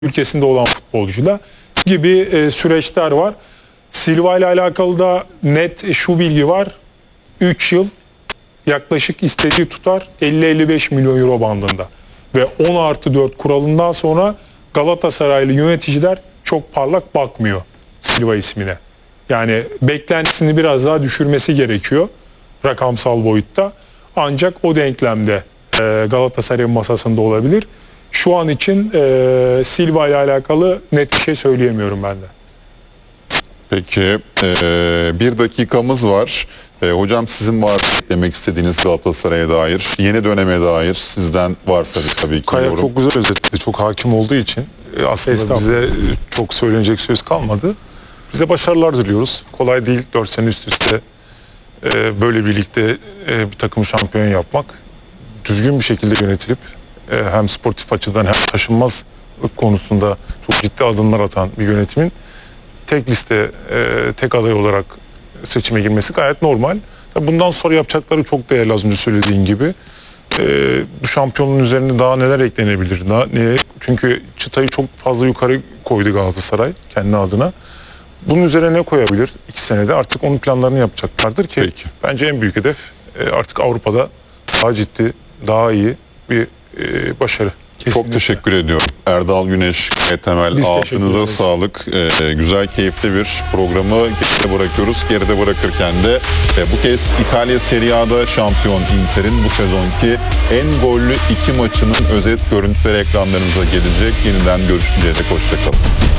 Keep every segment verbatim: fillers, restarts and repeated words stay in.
ülkesinde olan futbolcuyla gibi e, süreçler var. Silva ile alakalı da net şu bilgi var. üç yıl yaklaşık istediği tutar elli elli beş milyon euro bandında. Ve on artı dört kuralından sonra Galatasaraylı yöneticiler çok parlak bakmıyor Silva ismine. Yani beklentisini biraz daha düşürmesi gerekiyor rakamsal boyutta. Ancak o denklemde e, Galatasaray'ın masasında olabilir. Şu an için e, Silva ile alakalı net bir şey söyleyemiyorum ben de. Peki e, bir dakikamız var. E, hocam sizin var demek istediğiniz Galatasaray'a dair, yeni döneme dair sizden varsa tabii ki. Kaya çok güzel özetledi. Çok hakim olduğu için e, aslında bize çok söylenecek söz kalmadı. Bize başarılar diliyoruz. Kolay değil dört sene üst üste e, böyle birlikte e, bir takım şampiyon yapmak. Düzgün bir şekilde yönetilip e, hem sportif açıdan hem taşınmaz konusunda çok ciddi adımlar atan bir yönetimin tek liste, e, tek aday olarak seçime girmesi gayet normal. Bundan sonra yapacakları çok değerli, az önce söylediğin gibi. E, bu şampiyonluğun üzerine daha neler eklenebilir? Daha ne? Çünkü çıtayı çok fazla yukarı koydu Galatasaray kendi adına. Bunun üzerine ne koyabilir? İki senede artık onun planlarını yapacaklardır ki Peki. bence en büyük hedef e, artık Avrupa'da daha ciddi, daha iyi bir e, başarı. Kesinlikle. Çok teşekkür ediyorum. Erdal Güneş, Temel, Biz ağzınıza sağlık. Ee, güzel, keyifli bir programı geride bırakıyoruz. Geride bırakırken de e, bu kez İtalya Serie A'da şampiyon Inter'in bu sezonki en gollü iki maçının özet görüntüleri ekranlarınıza gelecek. Yeniden görüşünceye dek hoşçakalın.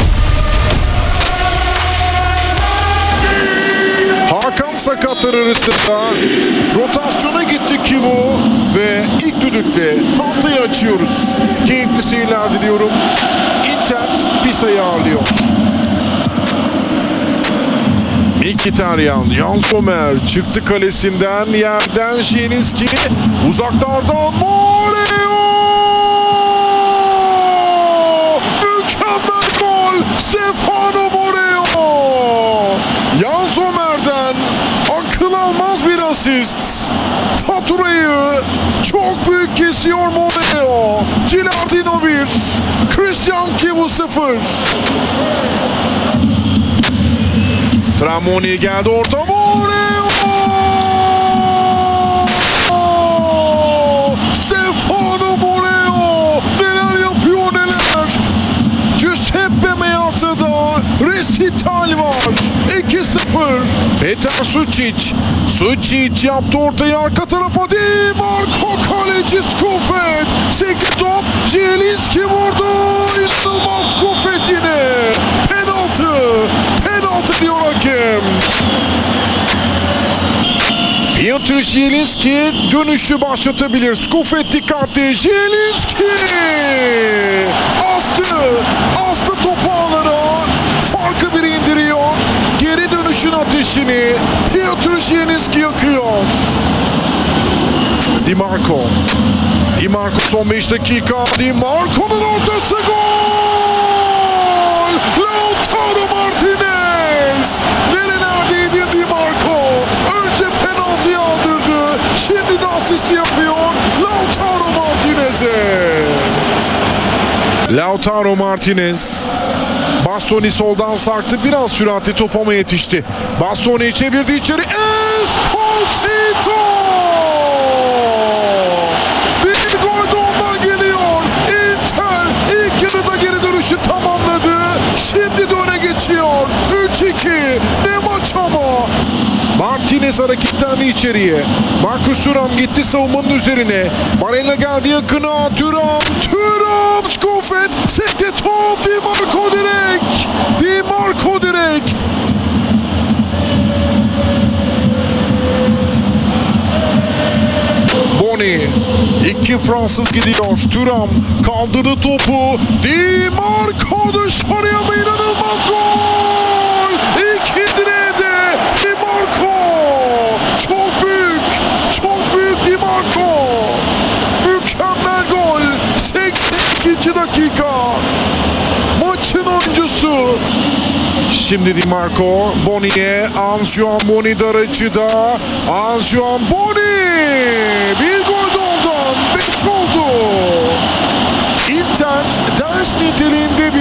Hakan sakatları arasında rotasyona gitti Kivu ve ilk düdükle haftayı açıyoruz. Keyifli seyirler diliyorum. Inter Pisa'yı ağırlıyor. Mkhitaryan, Yan Sommer çıktı kalesinden, yerden Zielinski, uzaklardan Moreo! Mükemmel gol! Stefano Moreo! Yan Sommer'den akıl almaz bir asist. Faturayı çok büyük kesiyor Moreo. Gilardino bir, Christian Kivu sıfır. Tramoni geldi orta, Moreo! Stefano Moreo! Neler yapıyor neler! Giuseppe Meazza'da resital var. iki sıfır. Petar Sučić. Sučić yaptı ortayı arka tarafa. Di Marco kaleci Skufet. Sekiz top. Zielinski vurdu. İnanılmaz Skufet yine. Penaltı. Penaltı diyor hakem. Piotr Zielinski dönüşü başlatabilir. Skufet dikkatli. Zielinski astı. Astı topu ağlara. Farkı bir indiriyor. Geri dönüşün ateşini Piotr Zielinski yakıyor. Di Marco. Di Marco son beş dakika. Di Marco'nun ortası gol! Lautaro Martinez! Nerelerdeydin Di Marco? Önce penaltıyı aldırdı. Şimdi de asisti yapıyor Lautaro Martinez'e. Lautaro Martinez. Bastoni soldan sarktı. Biraz süratli top ama yetişti. Bastoni çevirdi içeri. Esposito! Bir gol de ondan geliyor. Inter ilk yarıda geri dönüşü tamamladı. Şimdi de öne geçiyor. üç iki. Ne maç ama. Martinez hareketlendi içeriye. Marcus Thuram gitti savunmanın üzerine. Barella geldi yakına. Thuram. Thuram. Skufet. Sekte top. Di Marco direkt. Di Marco direkt. Boni. İki Fransız gidiyor. Thuram kaldırdı topu. Di Marco dışarıya mı, inanılmaz gol. İki direğe de Di Marco. Çok büyük. Çok büyük Di Marco. Mükemmel gol. seksen iki dakika. Maçın oyuncusu. Şimdi Di Marco. Boni'ye. Anjuan Boni dar açıda. Anjuan Boni. Bir gol de ondan. beş oldu. Inter ders niteliğinde bir